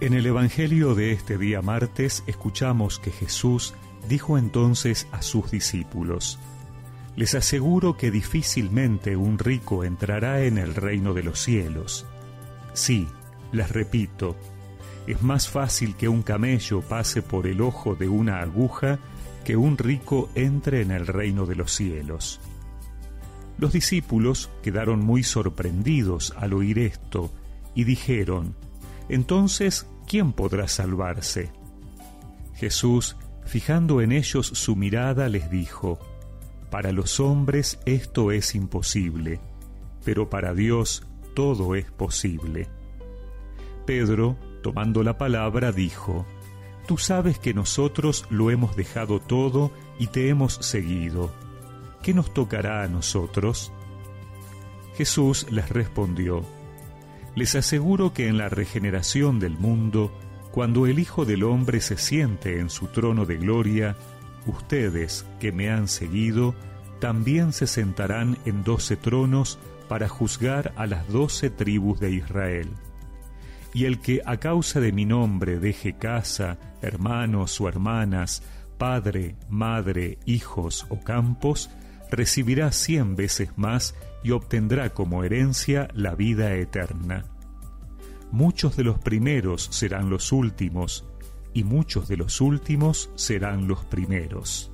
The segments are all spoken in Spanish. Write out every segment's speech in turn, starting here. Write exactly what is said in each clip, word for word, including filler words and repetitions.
En el Evangelio de este día martes escuchamos que Jesús dijo entonces a sus discípulos: «Les aseguro que difícilmente un rico entrará en el reino de los cielos. Sí, les repito, es más fácil que un camello pase por el ojo de una aguja que un rico entre en el reino de los cielos». Los discípulos quedaron muy sorprendidos al oír esto y dijeron: «Entonces, ¿quién podrá salvarse?». Jesús, fijando en ellos su mirada, les dijo: «Para los hombres esto es imposible, pero para Dios todo es posible». Pedro, tomando la palabra, dijo: «Tú sabes que nosotros lo hemos dejado todo y te hemos seguido. ¿Qué nos tocará a nosotros?». Jesús les respondió: «Les aseguro que en la regeneración del mundo, cuando el Hijo del Hombre se siente en su trono de gloria, ustedes que me han seguido también se sentarán en doce tronos para juzgar a las doce tribus de Israel. Y el que a causa de mi nombre deje casa, hermanos o hermanas, padre, madre, hijos o campos, recibirá cien veces más y obtendrá como herencia la vida eterna. Muchos de los primeros serán los últimos, y muchos de los últimos serán los primeros».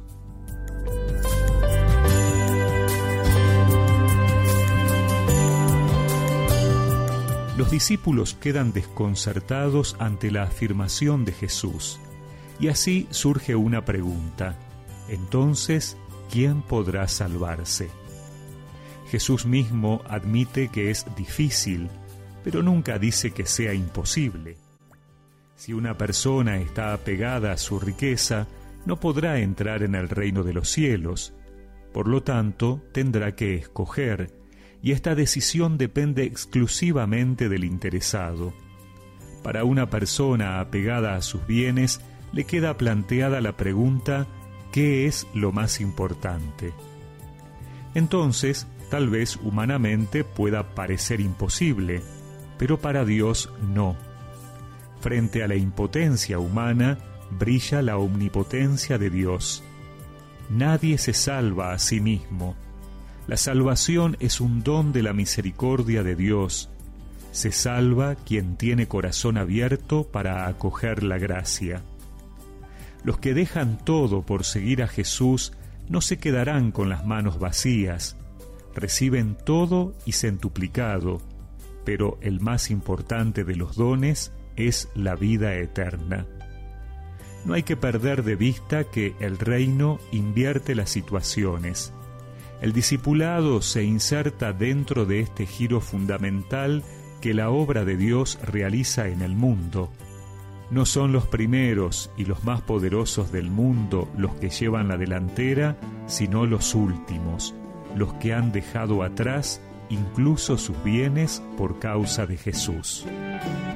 Los discípulos quedan desconcertados ante la afirmación de Jesús, y así surge una pregunta: entonces, ¿quién podrá salvarse? Jesús mismo admite que es difícil, pero nunca dice que sea imposible. Si una persona está apegada a su riqueza, no podrá entrar en el reino de los cielos. Por lo tanto, tendrá que escoger, y esta decisión depende exclusivamente del interesado. Para una persona apegada a sus bienes, le queda planteada la pregunta: ¿qué es lo más importante? Entonces, tal vez humanamente pueda parecer imposible, pero para Dios no. Frente a la impotencia humana, brilla la omnipotencia de Dios. Nadie se salva a sí mismo. La salvación es un don de la misericordia de Dios. Se salva quien tiene corazón abierto para acoger la gracia. Los que dejan todo por seguir a Jesús no se quedarán con las manos vacías. Reciben todo y centuplicado, pero el más importante de los dones es la vida eterna. No hay que perder de vista que el reino invierte las situaciones. El discipulado se inserta dentro de este giro fundamental que la obra de Dios realiza en el mundo. No son los primeros y los más poderosos del mundo los que llevan la delantera, sino los últimos, los que han dejado atrás incluso sus bienes por causa de Jesús.